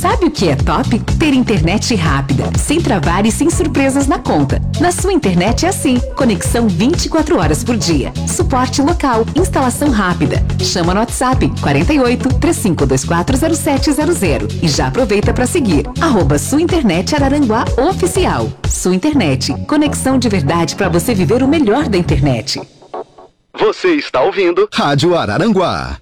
Sabe o que é top? Ter internet rápida, sem travar e sem surpresas na conta. Na sua internet é assim, conexão 24 horas por dia, suporte local, instalação rápida. Chama no WhatsApp 48 3524 0700 e já aproveita para seguir @Sua Internet Araranguá Oficial. Sua Internet, conexão de verdade para você viver o melhor da internet. Você está ouvindo Rádio Araranguá.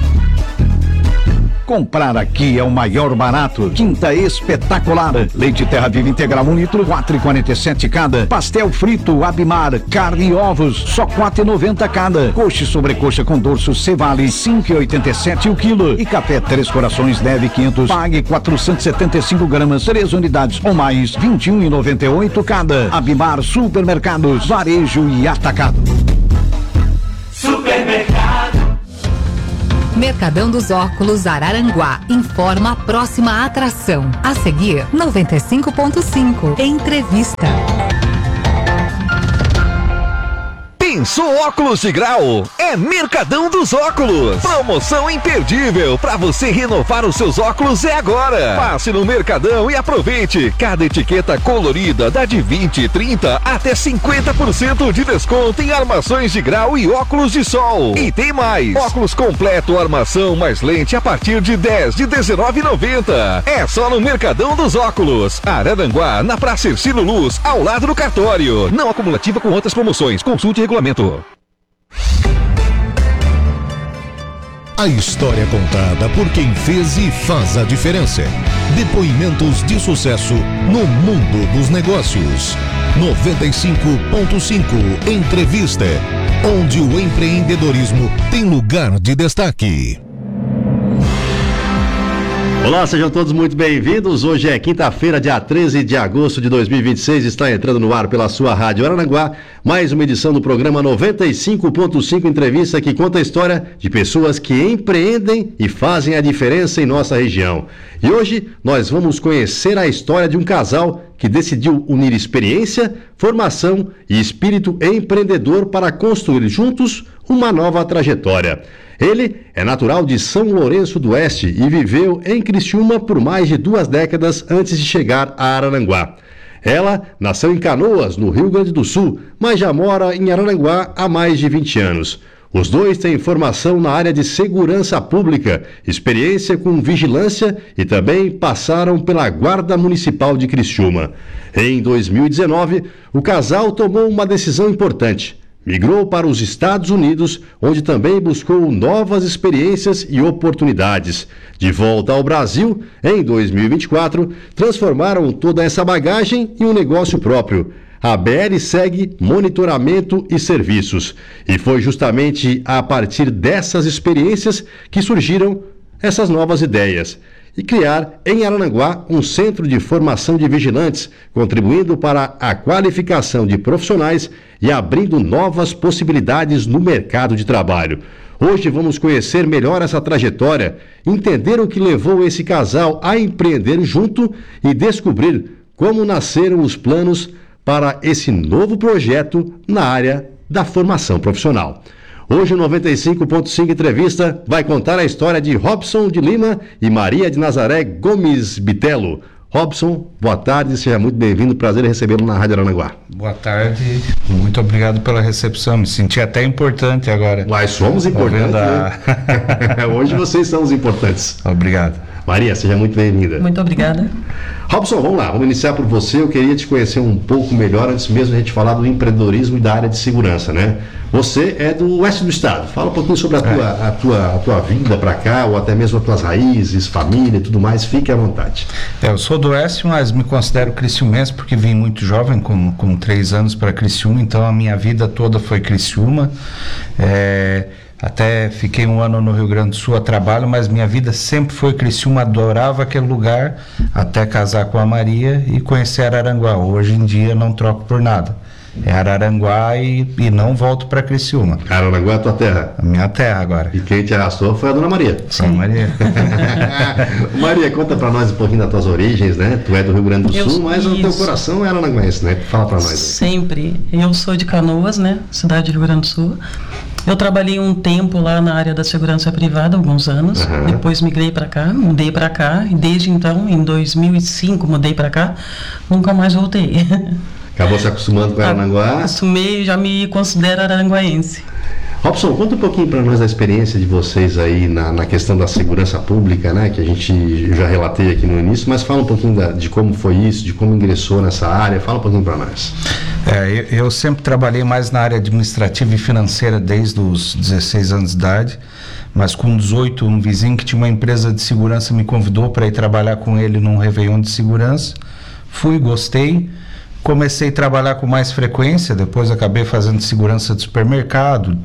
Comprar aqui é o maior barato. Quinta espetacular. Leite Terra Viva integral 1 litro, 4,47 cada. Pastel frito Abimar, carne e ovos, só 4,90 cada. Coxa e sobrecoxa com dorso Cevale, 5,87 o quilo. E café Três Corações leve 500, pague 475 gramas, 3 unidades ou mais, 21,98 cada. Abimar Supermercados, varejo e atacado. Supermercado Mercadão dos Óculos Araranguá informa a próxima atração. A seguir, 95.5. Entrevista. Pensou óculos de grau? É Mercadão dos Óculos. Promoção imperdível para você renovar os seus óculos é agora. Passe no Mercadão e aproveite. Cada etiqueta colorida dá de 20, 30 até 50% de desconto em armações de grau e óculos de sol. E tem mais. Óculos completo, armação mais lente a partir de 10 de R$19,90. É só no Mercadão dos Óculos. Araranguá, na Praça Ercílio Luz, ao lado do cartório. Não acumulativa com outras promoções. Consulte regulamento. A história contada por quem fez e faz a diferença. Depoimentos de sucesso no mundo dos negócios. 95.5 Entrevista, onde o empreendedorismo tem lugar de destaque. Olá, sejam todos muito bem-vindos. Hoje é quinta-feira, dia 13 de agosto de 2026. Está entrando no ar pela sua Rádio Araranguá mais uma edição do programa 95.5 Entrevista, que conta a história de pessoas que empreendem e fazem a diferença em nossa região. E hoje nós vamos conhecer a história de um casal que decidiu unir experiência, formação e espírito empreendedor para construir juntos uma nova trajetória. Ele é natural de São Lourenço do Oeste e viveu em Criciúma por mais de 2 décadas antes de chegar a Araranguá. Ela nasceu em Canoas, no Rio Grande do Sul, mas já mora em Araranguá há mais de 20 anos. Os dois têm formação na área de segurança pública, experiência com vigilância e também passaram pela Guarda Municipal de Criciúma. Em 2019, o casal tomou uma decisão importante. Migrou para os Estados Unidos, onde também buscou novas experiências e oportunidades. De volta ao Brasil, em 2024, transformaram toda essa bagagem em um negócio próprio. A BR segue monitoramento e serviços. E foi justamente a partir dessas experiências que surgiram essas novas ideias. E criar em Araranguá um centro de formação de vigilantes, contribuindo para a qualificação de profissionais e abrindo novas possibilidades no mercado de trabalho. Hoje vamos conhecer melhor essa trajetória, entender o que levou esse casal a empreender junto e descobrir como nasceram os planos para esse novo projeto na área da formação profissional. Hoje o 95.5 Entrevista vai contar a história de Robson de Lima e Maria de Nazaré Gomes Bitelo. Robson, boa tarde, seja muito bem-vindo, prazer em recebê-lo na Rádio Araranguá. Boa tarde, muito obrigado pela recepção, me senti até importante agora. Nós somos importantes, né? Hoje vocês são os importantes. Obrigado. Maria, seja muito bem-vinda. Muito obrigada. Robson, vamos lá, vamos iniciar por você. Eu queria te conhecer um pouco melhor, antes mesmo de a gente falar do empreendedorismo e da área de segurança, né? Você é do oeste do estado. Fala um pouquinho sobre a tua vinda para cá, ou até mesmo as tuas raízes, família e tudo mais. Fique à vontade. Eu sou do oeste, mas me considero criciumense porque vim muito jovem, com 3 anos para Criciúma, então a minha vida toda foi Criciúma. Até fiquei 1 ano no Rio Grande do Sul a trabalho, mas minha vida sempre foi Criciúma, adorava aquele lugar, até casar com a Maria e conhecer Araranguá. Hoje em dia não troco por nada. É Araranguá e não volto para Criciúma. Araranguá é a tua terra? A minha terra agora. E quem te arrastou foi a Dona Maria. Sim. Maria. Maria, conta para nós um pouquinho das tuas origens, né? Tu é do Rio Grande do Sul, mas o teu coração é araranguense, né? Fala para nós. Sempre. Eu sou de Canoas, né? Cidade do Rio Grande do Sul. Eu trabalhei um tempo lá na área da segurança privada, alguns anos. Depois migrei para cá, mudei para cá. E desde então, em 2005, mudei para cá. Nunca mais voltei. Acabou se acostumando com Araranguá? Acostumei, já me considero araranguaense. Robson, conta um pouquinho para nós da experiência de vocês aí na questão da segurança pública, né? Que a gente já relatei aqui no início, mas fala um pouquinho de como foi isso, de como ingressou nessa área, fala um pouquinho para nós. Eu sempre trabalhei mais na área administrativa e financeira desde os 16 anos de idade, mas com 18, um vizinho que tinha uma empresa de segurança me convidou para ir trabalhar com ele num Réveillon de segurança. Fui, gostei. Comecei a trabalhar com mais frequência, depois acabei fazendo segurança de supermercado,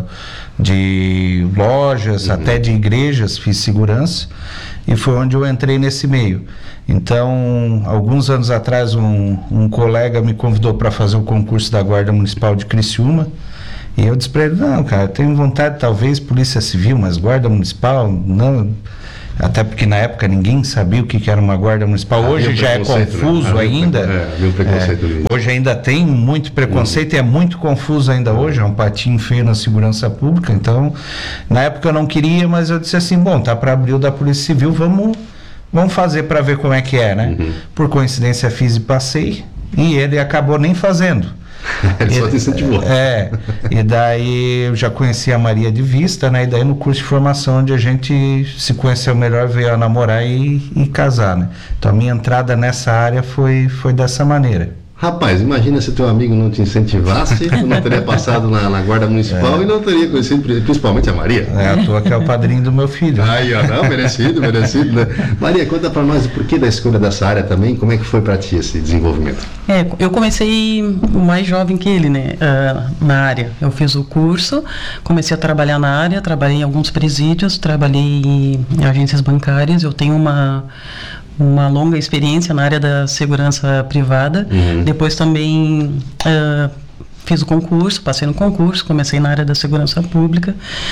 de lojas, até de igrejas, fiz segurança, e foi onde eu entrei nesse meio. Então, alguns anos atrás, um colega me convidou para fazer o concurso da Guarda Municipal de Criciúma, e eu disse para ele, não, cara, eu tenho vontade, talvez, Polícia Civil, mas Guarda Municipal, não... Até porque na época ninguém sabia o que era uma guarda municipal. Hoje já é confuso, né? Ainda. Hoje ainda tem muito preconceito e é muito confuso ainda hoje. É um patinho feio na segurança pública. Então, na época eu não queria, mas eu disse assim, bom, tá para abrir o da Polícia Civil, vamos fazer para ver como é que é, né? Por coincidência fiz e passei, e ele acabou nem fazendo. Ele só te incentivou. E daí eu já conheci a Maria de vista, né? E daí no curso de formação onde a gente se conheceu melhor, veio a namorar e casar, né? Então a minha entrada nessa área foi dessa maneira. Rapaz, imagina se teu amigo não te incentivasse, tu não teria passado na Guarda Municipal e não teria conhecido principalmente a Maria. À toa que é o padrinho do meu filho. Aí, ó, não, merecido, né? Maria, conta pra nós o porquê da escolha dessa área também, como é que foi pra ti esse desenvolvimento? Eu comecei mais jovem que ele, né, na área. Eu fiz o curso, comecei a trabalhar na área, trabalhei em alguns presídios, trabalhei em agências bancárias, eu tenho uma longa experiência na área da segurança privada. Depois também fiz o concurso, passei no concurso, comecei na área da segurança pública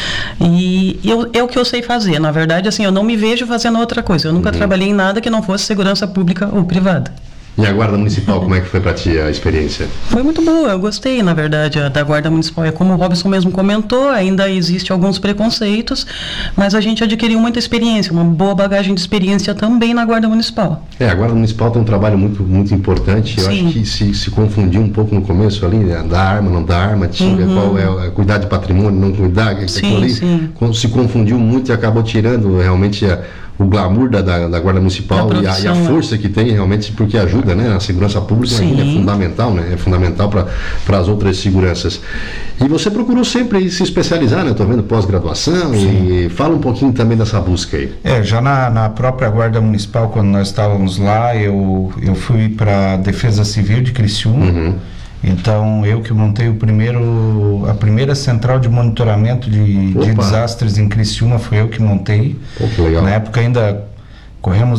e é o que eu sei fazer. Na verdade, assim, eu não me vejo fazendo outra coisa. Eu nunca trabalhei em nada que não fosse segurança pública ou privada. E a Guarda Municipal, como é que foi para ti a experiência? Foi muito boa, eu gostei, na verdade, da Guarda Municipal. É como o Robson mesmo comentou, ainda existe alguns preconceitos, mas a gente adquiriu muita experiência, uma boa bagagem de experiência também na Guarda Municipal. A Guarda Municipal tem um trabalho muito, muito importante. Eu acho que se confundiu um pouco no começo ali, né? Da arma, não da arma, tinha qual é cuidar de patrimônio, não cuidar, quando se confundiu muito e acabou tirando realmente o glamour da Guarda Municipal e a força que tem realmente, porque ajuda, né? A segurança pública é fundamental, né? É fundamental para as outras seguranças. E você procurou sempre se especializar, né? Estou vendo pós-graduação e fala um pouquinho também dessa busca aí. Já na própria Guarda Municipal, quando nós estávamos lá, eu fui para a Defesa Civil de Criciúma. Então, eu que montei a primeira central de monitoramento de desastres em Criciúma, foi eu que montei. Que legal. Na época ainda corremos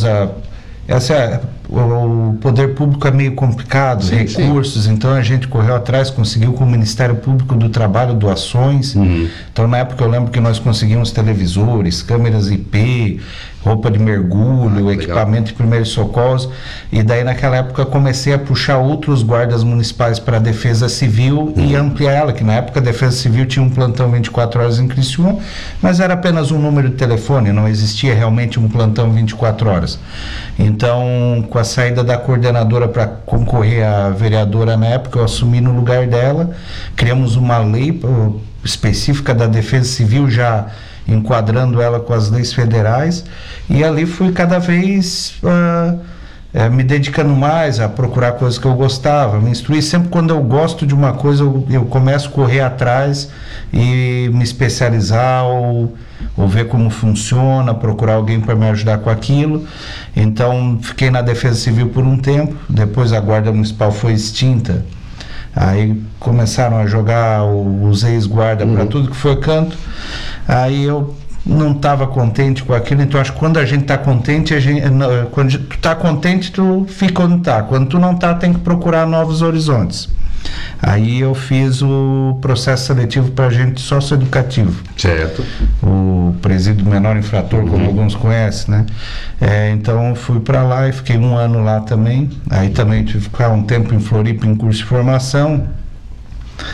o poder público é meio complicado, recursos, então a gente correu atrás, conseguiu com o Ministério Público do Trabalho doações. Então, na época eu lembro que nós conseguimos televisores, câmeras IP, roupa de mergulho, equipamento de primeiros socorros, e daí naquela época eu comecei a puxar outros guardas municipais para a Defesa Civil e ampliar ela, que na época a Defesa Civil tinha um plantão 24 horas em Criciúma, mas era apenas um número de telefone, não existia realmente um plantão 24 horas. Então, com a saída da coordenadora para concorrer à vereadora na época, eu assumi no lugar dela, criamos uma lei específica da Defesa Civil, já enquadrando ela com as leis federais, e ali fui cada vez me dedicando mais a procurar coisas que eu gostava, me instruir. Sempre quando eu gosto de uma coisa, eu começo a correr atrás e me especializar ou ver como funciona, procurar alguém para me ajudar com aquilo. Então fiquei na Defesa Civil por um tempo, depois a Guarda Municipal foi extinta, aí começaram a jogar os ex-guarda para tudo que foi canto. Aí eu não estava contente com aquilo, então acho que quando a gente está contente, quando tu está contente, tu fica onde está. Quando tu não está, tem que procurar novos horizontes. Aí eu fiz o processo seletivo para agente socioeducativo. Certo. O presídio menor infrator, como alguns conhecem, né? Então fui para lá e fiquei 1 ano lá também. Aí também tive que ficar um tempo em Floripa em curso de formação.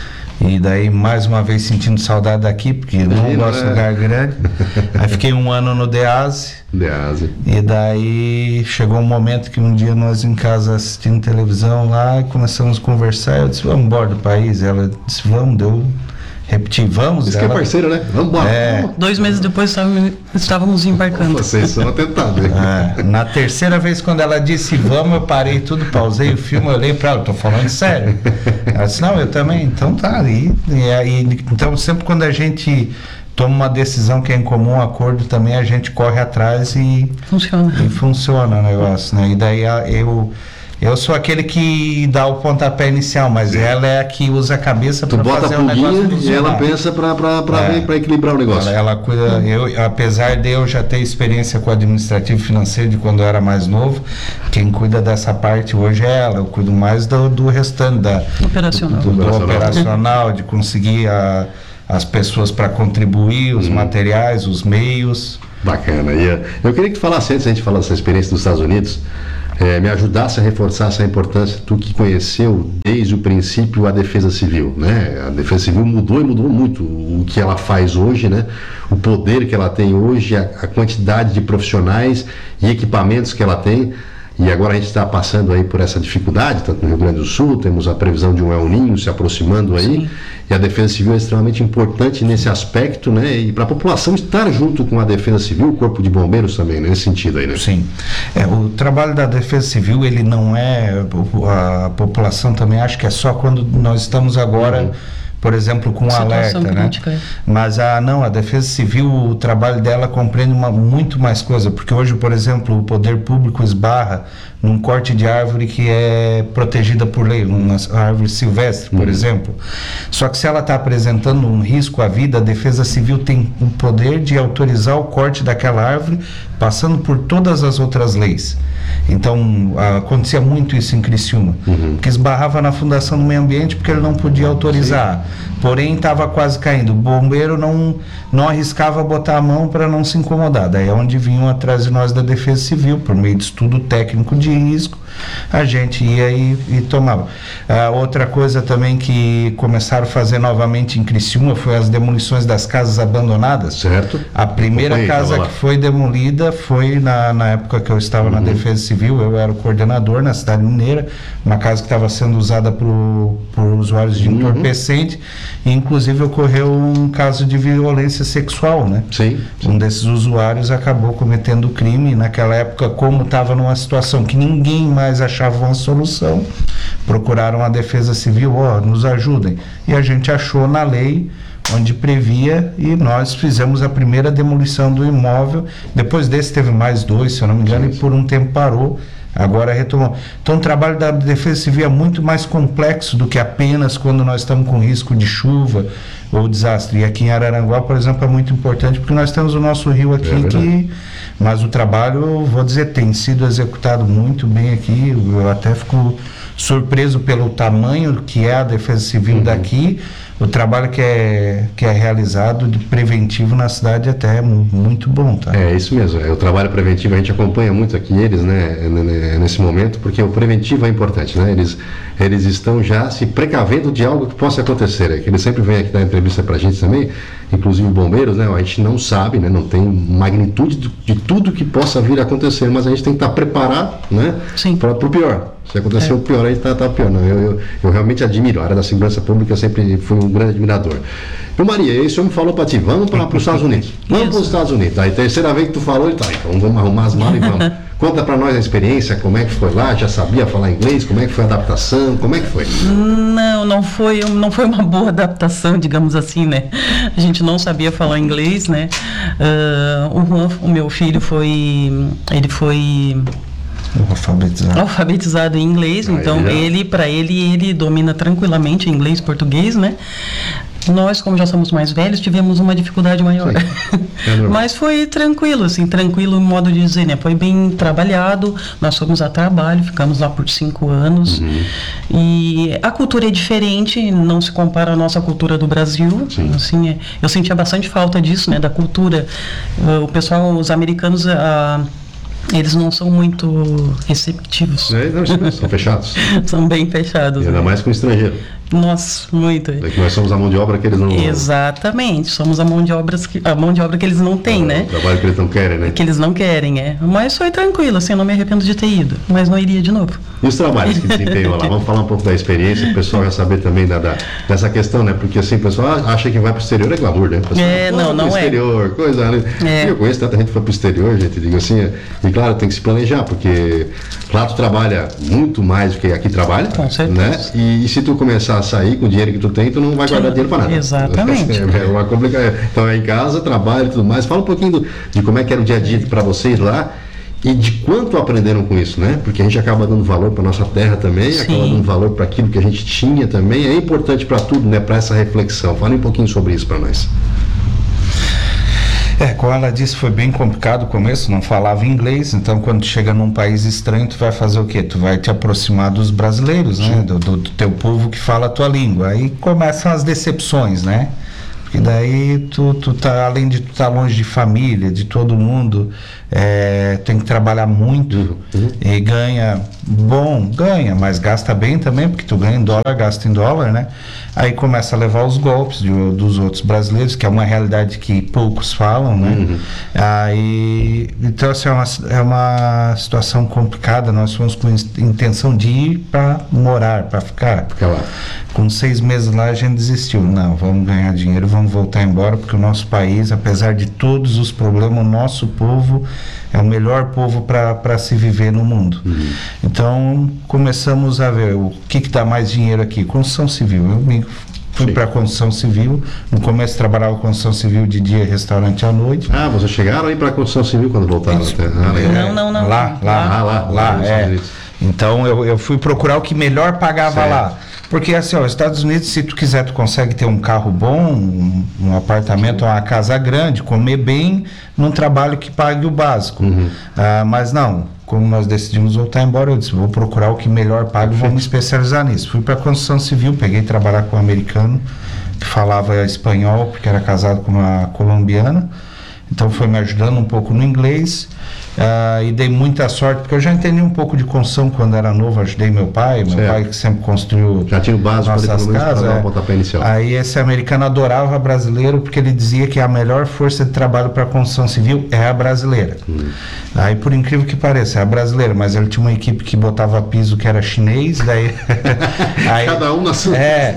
E daí, mais uma vez, sentindo saudade daqui, porque não gosto de lugar grande. Aí fiquei 1 ano no DEASE. E daí chegou um momento que um dia nós em casa assistindo televisão lá e começamos a conversar. Eu disse, vamos embora do país. Ela disse, vamos, repetir, vamos. Isso que é parceiro, né? Vamos embora. 2 meses depois estávamos embarcando. Vocês são atentados. Na terceira vez, quando ela disse vamos, eu parei tudo, pausei o filme, eu olhei para ela, tô falando sério. Ela disse, não, eu também. Então tá. Então sempre quando a gente toma uma decisão que é em comum acordo, também a gente corre atrás e funciona o negócio, né? E daí eu sou aquele que dá o pontapé inicial, mas ela é a que usa a cabeça para fazer o negócio funcionar. E ela pensa para equilibrar o negócio. Ela cuida. Apesar de eu já ter experiência com administrativo e financeiro de quando eu era mais novo, quem cuida dessa parte hoje é ela. Eu cuido mais do restante do operacional, de conseguir as pessoas para contribuir, os materiais, os meios. Bacana. E eu queria que tu falasse, antes a gente falar dessa experiência dos Estados Unidos, me ajudasse a reforçar essa importância, tu que conheceu desde o princípio a Defesa Civil, né? A Defesa Civil mudou e mudou muito o que ela faz hoje, né? O poder que ela tem hoje, a quantidade de profissionais e equipamentos que ela tem. E agora a gente está passando aí por essa dificuldade, tanto no Rio Grande do Sul, temos a previsão de um El Niño se aproximando aí. Sim. E a Defesa Civil é extremamente importante nesse aspecto, né? E para a população estar junto com a Defesa Civil, o Corpo de Bombeiros também, nesse sentido aí, né? Sim. O trabalho da Defesa Civil, ele não é... A população também acha que é só quando nós estamos agora... Por exemplo, com alerta, crítica, né? Mas a Defesa Civil, o trabalho dela compreende muito mais coisa, porque hoje, por exemplo, o poder público esbarra num corte de árvore que é protegida por lei, uma árvore silvestre, por exemplo. Só que se ela está apresentando um risco à vida, a Defesa Civil tem o poder de autorizar o corte daquela árvore, passando por todas as outras leis. Então, acontecia muito isso em Criciúma, que esbarrava na Fundação do Meio Ambiente porque ele não podia autorizar. Porém, estava quase caindo. O bombeiro não arriscava botar a mão para não se incomodar. Daí é onde vinham atrás de nós da Defesa Civil, por meio de estudo técnico de risco, a gente ia e tomava. Outra coisa também que começaram a fazer novamente em Criciúma foi as demolições das casas abandonadas. Certo. A primeira casa que foi demolida foi na época que eu estava na Defesa Civil, eu era o coordenador na cidade mineira, uma casa que estava sendo usada por usuários de entorpecente, e inclusive ocorreu um caso de violência sexual, né? Sim. Um desses usuários acabou cometendo crime, e naquela época, como estava numa situação que ninguém mais achava uma solução, procuraram a Defesa Civil, nos ajudem. E a gente achou na lei onde previa, e nós fizemos a primeira demolição do imóvel. Depois desse teve mais 2, se eu não me engano, e por um tempo parou, agora retomou. Então o trabalho da Defesa Civil é muito mais complexo do que apenas quando nós estamos com risco de chuva ou desastre. E aqui em Araranguá, por exemplo, é muito importante porque nós temos o nosso rio aqui, mas o trabalho, vou dizer, tem sido executado muito bem aqui. Eu até fico surpreso pelo tamanho que é a Defesa Civil daqui. O trabalho que é realizado de preventivo na cidade até é muito bom, tá? É isso mesmo, o trabalho preventivo, a gente acompanha muito aqui eles, né, nesse momento, porque o preventivo é importante, né? Eles estão já se precavendo de algo que possa acontecer, que eles sempre vêm aqui dar entrevista pra gente também, inclusive bombeiros, né? A gente não sabe, né? Não tem magnitude de tudo que possa vir a acontecer, mas a gente tem que estar preparado, né? Sim. Para o pior. Se acontecer o pior, aí tá pior. Não, eu realmente admiro. A área da segurança pública, eu sempre fui um grande admirador. Então, Maria, esse homem falou para ti, vamos para os Estados Unidos. Vamos para os Estados Unidos. Aí, terceira vez que tu falou, então vamos arrumar as malas e vamos. Conta para nós a experiência, como é que foi lá, já sabia falar inglês, como é que foi a adaptação, como é que foi? Não foi uma boa adaptação, digamos assim, né? A gente não sabia falar inglês, né? O meu filho foi alfabetizado em inglês, então ele domina tranquilamente inglês e português, né? Nós, como já somos mais velhos, tivemos uma dificuldade maior. Mas foi tranquilo, assim, tranquilo no modo de dizer, né? Foi bem trabalhado, nós fomos a trabalho, ficamos lá por 5 anos. E a cultura é diferente, não se compara à nossa cultura do Brasil. Assim, eu sentia bastante falta disso, né? Da cultura. O pessoal, os americanos... eles não são muito receptivos. Não, são fechados. São bem fechados. E ainda mais com estrangeiro. Nossa, muito. É que nós somos a mão de obra que eles não... Exatamente, somos a mão de obra que eles não têm, né? O trabalho que eles não querem, né? Que eles não querem, Mas foi tranquilo, assim, eu não me arrependo de ter ido, mas não iria de novo. E os trabalhos que desempenhou lá? Vamos falar um pouco da experiência, o pessoal vai saber também dessa questão, né? Porque assim, o pessoal acha que vai pro exterior é glamour, né? Pessoal, não é. Exterior, coisa, né? Eu conheço tanta gente que foi pro exterior, gente, digo assim, e claro, tem que se planejar, porque lá tu trabalha muito mais do que aqui trabalha, com certeza, né? E se tu começar a sair com o dinheiro que tu tem, tu não vai guardar dinheiro para nada. Exatamente. É uma complicação. Então é em casa, trabalho e tudo mais. Fala um pouquinho de como é que era o dia a dia para vocês lá e de quanto aprenderam com isso, né? Porque a gente acaba dando valor para nossa terra também, acaba dando valor para aquilo que a gente tinha também. É importante para tudo, né? Para essa reflexão. Fala um pouquinho sobre isso para nós. Como ela disse, foi bem complicado o começo, não falava inglês, então quando chega num país estranho, tu vai fazer o quê? Tu vai te aproximar dos brasileiros, né? Do teu povo que fala a tua língua. Aí começam as decepções, né? Porque daí tu tá, além de tu estar longe de família, de todo mundo, tem que trabalhar muito e ganha, mas gasta bem também, porque tu ganha em dólar, gasta em dólar, né? Aí começa a levar os golpes dos outros brasileiros, que é uma realidade que poucos falam, né? Aí, então assim, é uma situação complicada. Nós fomos com intenção de ir para morar, para ficar lá. Com 6 meses lá a gente desistiu. Não, vamos ganhar dinheiro, vamos voltar embora, porque o nosso país, apesar de todos os problemas, o nosso povo é o melhor povo para se viver no mundo. Então começamos a ver o que dá mais dinheiro aqui. Construção civil. Eu fui para a construção civil. No começo trabalhava com construção civil de dia, restaurante à noite. Vocês chegaram aí para a construção civil quando voltaram? Não. Lá. Então eu fui procurar o que melhor pagava lá. Porque assim, os Estados Unidos, se tu quiser, tu consegue ter um carro bom, um apartamento, uma casa grande, comer bem, num trabalho que pague o básico. Mas não, como nós decidimos voltar embora, eu disse, vou procurar o que melhor paga e vou me especializar nisso. Fui para a construção civil, peguei trabalhar com um americano que falava espanhol, porque era casado com uma colombiana. Então foi me ajudando um pouco no inglês, e dei muita sorte, porque eu já entendi um pouco de construção quando era novo. Ajudei meu pai que sempre construiu, já tinha o básico nossas casas, para dar um pontapé inicial. Aí esse americano adorava brasileiro, porque ele dizia que a melhor força de trabalho para a construção civil é a brasileira. Aí, por incrível que pareça, é a brasileira, mas ele tinha uma equipe que botava piso que era chinês, daí cada um no seu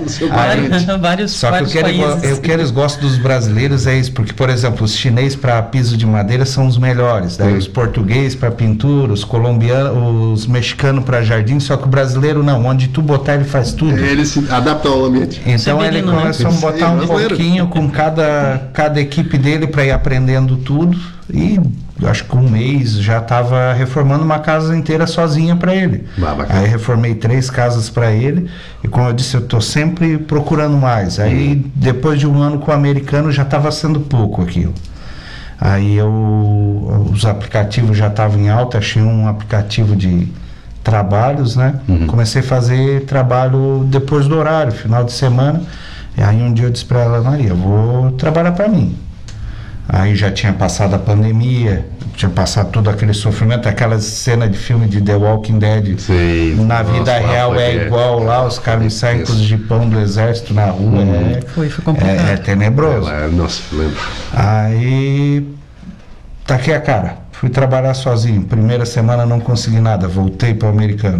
vários só que o que eles gostam dos brasileiros é isso, porque, por exemplo, os chineses para piso de madeira são os melhores, daí os portugueses para pintura, os colombianos, os mexicanos para jardim, só que o brasileiro não, onde tu botar ele faz tudo. Ele se adapta ao ambiente. Então ele começou a botar um pouquinho com cada equipe dele para ir aprendendo tudo, e acho que 1 mês já estava reformando uma casa inteira sozinha para ele. Aí reformei 3 casas para ele, e como eu disse, eu estou sempre procurando mais. Aí depois de 1 ano com o americano já estava sendo pouco aquilo. Aí os aplicativos já estavam em alta, achei um aplicativo de trabalhos, né? Comecei a fazer trabalho depois do horário, final de semana. E aí um dia eu disse para ela, Maria, vou trabalhar para mim. Aí já tinha passado a pandemia, tinha passado todo aquele sofrimento, aquela cena de filme de The Walking Dead. Na vida real igual lá, os caras saem com os jipão do exército na rua. Foi complicado. É tenebroso. Nossa, lembro. Aí taquei a cara, fui trabalhar sozinho. Primeira semana não consegui nada, voltei para o americano.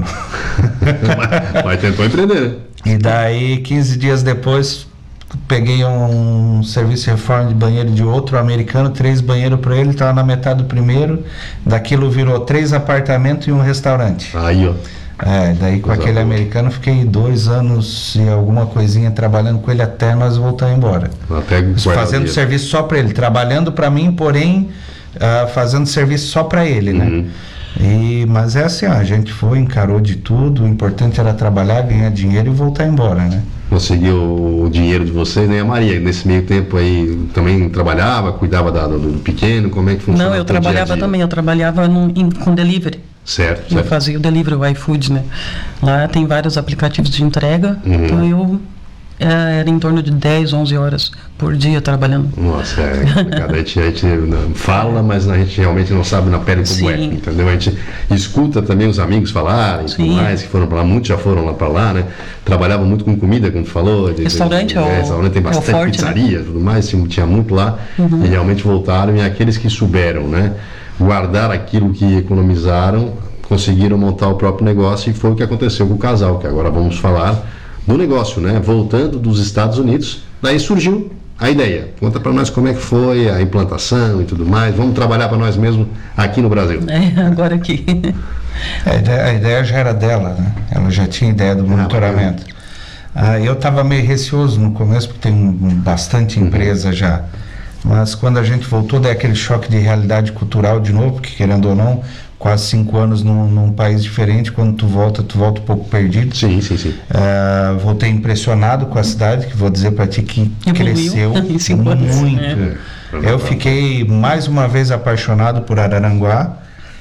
Mas tentou empreender, né? E daí 15 dias depois peguei um serviço de reforma de banheiro de outro americano, 3 banheiros para ele, estava na metade do primeiro, daquilo virou 3 apartamentos e um restaurante. Aí, ó. Daí com aquele americano fiquei 2 anos e alguma coisinha trabalhando com ele até nós voltar embora. Fazendo serviço só para ele, trabalhando para mim, porém fazendo serviço só para ele, né? Mas é assim, a gente encarou de tudo, o importante era trabalhar, ganhar dinheiro e voltar embora, né? Conseguiu o dinheiro de vocês, né? A Maria, nesse meio tempo aí, também trabalhava, cuidava do pequeno, como é que funcionava? Não, eu trabalhava também, eu trabalhava com delivery. Certo. Eu fazia o delivery, o iFood, né? Lá tem vários aplicativos de entrega, então eu era em torno de 10, 11 horas por dia trabalhando. Nossa, a gente fala, mas a gente realmente não sabe na pele como é, entendeu? A gente escuta também os amigos falarem, tudo mais, que foram para lá, muitos já foram lá para lá, né? Trabalhavam muito com comida, como tu falou. Restaurante restaurante tem bastante forte, pizzaria, né? Tudo mais, tinha muito lá, e realmente voltaram, e aqueles que souberam, né? Guardar aquilo que economizaram, conseguiram montar o próprio negócio, e foi o que aconteceu com o casal, que agora vamos falar do negócio, né? Voltando dos Estados Unidos, daí surgiu a ideia. Conta para nós como é que foi a implantação e tudo mais. Vamos trabalhar para nós mesmos aqui no Brasil. Agora aqui. A ideia já era dela, né? Ela já tinha ideia do monitoramento. Eu estava meio receoso no começo, porque tem bastante empresa já. Mas quando a gente voltou, daí aquele choque de realidade cultural de novo, porque querendo ou não, quase 5 anos num país diferente, quando tu volta um pouco perdido. Sim. Voltei impressionado com a cidade, que vou dizer para ti que cresceu em 5 anos. Muito. Eu fiquei mais uma vez apaixonado por Araranguá.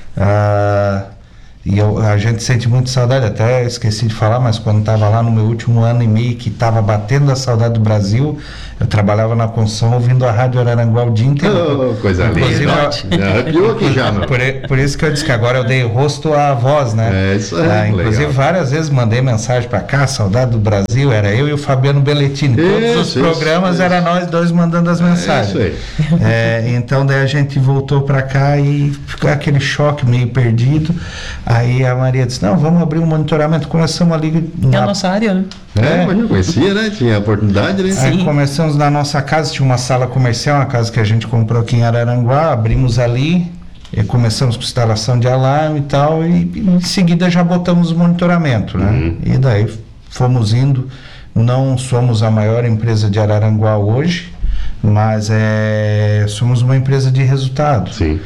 E a gente sente muito saudade, até esqueci de falar, mas quando estava lá no meu último ano e meio, que estava batendo a saudade do Brasil, eu trabalhava na construção ouvindo a Rádio Araranguá o dia inteiro. Coisa linda. Arrepiou aqui já, não? Por isso que eu disse que agora eu dei rosto à voz, né? Isso é inclusive, legal. Várias vezes mandei mensagem para cá, saudade do Brasil, era eu e o Fabiano Belletini. Todos os programas era nós dois mandando as mensagens. Isso aí. Então, daí a gente voltou para cá e ficou aquele choque meio perdido. Aí a Maria disse, não, vamos abrir um monitoramento. Começamos ali... É a nossa área, né? Mas eu conhecia, né? Tinha oportunidade, né? Aí começamos na nossa casa, tinha uma sala comercial, uma casa que a gente comprou aqui em Araranguá, abrimos ali, e começamos com instalação de alarme e tal, e em seguida já botamos o monitoramento, né? E daí fomos indo. Não somos a maior empresa de Araranguá hoje, mas somos uma empresa de resultado. Sim.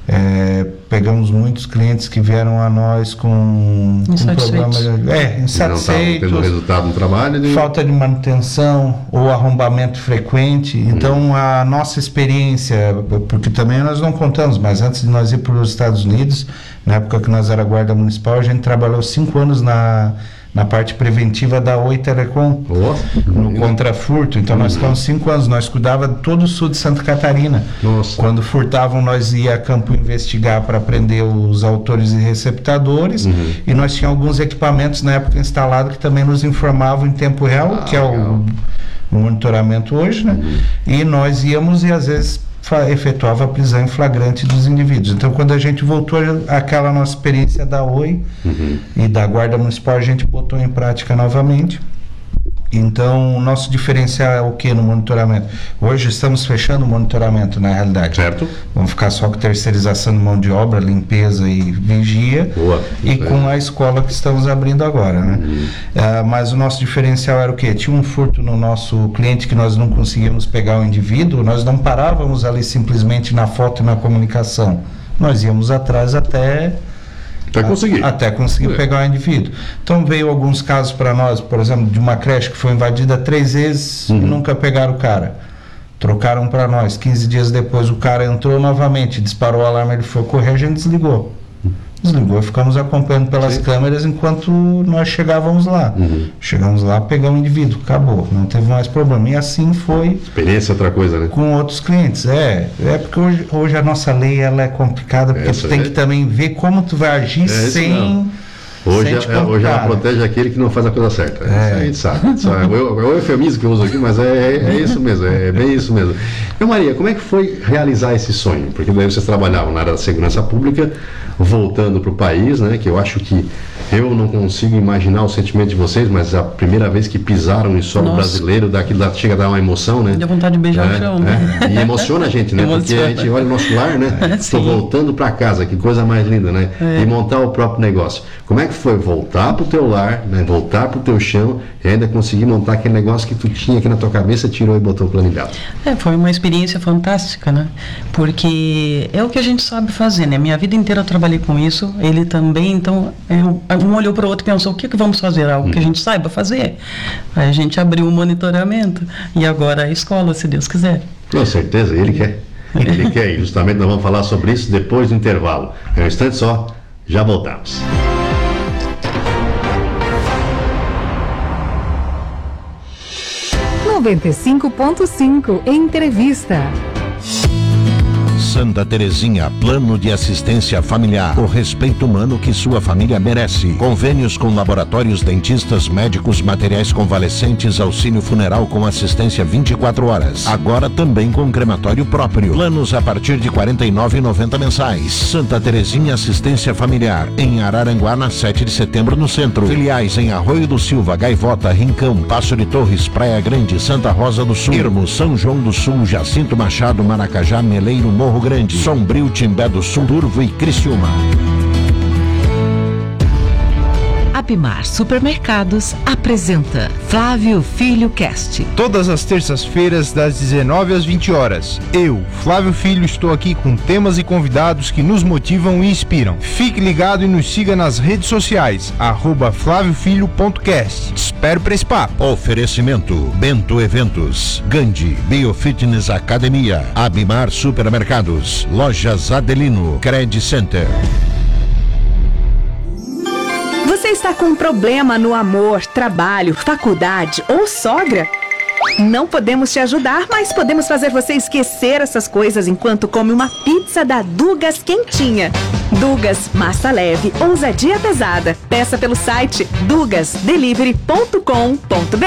Pegamos muitos clientes que vieram a nós com problemas insatisfeitos, não tendo resultado no trabalho, falta de manutenção ou arrombamento frequente. Então a nossa experiência, porque também nós não contamos, mas antes de nós ir para os Estados Unidos, na época que nós era guarda municipal, a gente trabalhou 5 anos na parte preventiva da Oi Telecom, no contrafurto. Então nós ficamos 5 anos, nós cuidava de todo o sul de Santa Catarina. Nossa. Quando furtavam, nós ia a campo investigar para prender os autores e receptadores, e nós tínhamos alguns equipamentos na época instalados que também nos informavam em tempo real, que é o monitoramento hoje, né? E nós íamos e às vezes efetuava a prisão em flagrante dos indivíduos. Então, quando a gente voltou àquela nossa experiência da Oi e da Guarda Municipal, a gente botou em prática novamente. Então, o nosso diferencial é o que no monitoramento? Hoje estamos fechando o monitoramento, na realidade. Certo. Vamos ficar só com terceirização de mão de obra, limpeza e vigia. Boa. E com a escola que estamos abrindo agora, né? Mas o nosso diferencial era o quê? Tinha um furto no nosso cliente que nós não conseguíamos pegar o indivíduo, nós não parávamos ali simplesmente na foto e na comunicação. Nós íamos atrás até conseguir pegar o indivíduo. Então veio alguns casos para nós, por exemplo, de uma creche que foi invadida 3 vezes e nunca pegaram o cara. Trocaram para nós. 15 dias depois o cara entrou novamente, disparou o alarme, ele foi correr, a gente desligou. Desligou e ficamos acompanhando pelas câmeras enquanto nós chegávamos lá. Chegamos lá, pegamos o indivíduo, acabou, não teve mais problema. E assim foi. Experiência é outra coisa, né? Com outros clientes. Porque hoje a nossa lei ela é complicada, porque tu tem que também ver como tu vai agir sem. Hoje ela protege aquele que não faz a coisa certa. Isso a gente sabe. É o eufemismo que eu uso aqui, mas é isso mesmo, é bem isso mesmo. E Maria, como é que foi realizar esse sonho? Porque daí vocês trabalhavam na área da segurança pública, voltando para o país, né? Que eu acho que eu não consigo imaginar o sentimento de vocês, mas a primeira vez que pisaram em solo brasileiro, chega a dar uma emoção, né? Deu vontade de beijar o chão, né? E emociona a gente, né? Porque a gente olha o nosso lar, né? Estou voltando para casa, que coisa mais linda, né? E montar o próprio negócio. Como é que foi voltar para o teu lar, né? Voltar para o teu chão e ainda conseguir montar aquele negócio que tu tinha aqui na tua cabeça, tirou e botou o planilhado? Foi uma experiência fantástica, né? Porque é o que a gente sabe fazer, né? Minha vida inteira eu trabalhei com isso, ele também, então um olhou para o outro e pensou, o que vamos fazer? Algo que a gente saiba fazer. Aí a gente abriu o monitoramento e agora a escola, se Deus quiser. Com certeza, ele quer. Ele quer, e justamente nós vamos falar sobre isso depois do intervalo. É um instante só, já voltamos. 95.5 Entrevista. Santa Terezinha, plano de assistência familiar. O respeito humano que sua família merece. Convênios com laboratórios, dentistas, médicos, materiais convalescentes, auxílio funeral com assistência 24 horas. Agora também com crematório próprio. Planos a partir de R$ 49,90 mensais. Santa Terezinha Assistência Familiar. Em Araranguá, na 7 de setembro, no centro. Filiais em Arroio do Silva, Gaivota, Rincão, Passo de Torres, Praia Grande, Santa Rosa do Sul, Irmo, São João do Sul, Jacinto Machado, Maracajá, Meleiro, Morro Grande, Sombrio, Timbé do Sul, Turvo e Criciúma. Abimar Supermercados apresenta Flávio Filho Cast. Todas as terças-feiras, das 19 às 20 horas. Eu, Flávio Filho, estou aqui com temas e convidados que nos motivam e inspiram. Fique ligado e nos siga nas redes sociais, @flaviofilho.cast. Espero para esse papo. Oferecimento: Bento Eventos, Gandhi, Biofitness Academia, Abimar Supermercados, Lojas Adelino, Credit Center. Você está com um problema no amor, trabalho, faculdade ou sogra? Não podemos te ajudar, mas podemos fazer você esquecer essas coisas enquanto come uma pizza da Dugas quentinha. Dugas, massa leve, ousadia pesada. Peça pelo site dugasdelivery.com.br.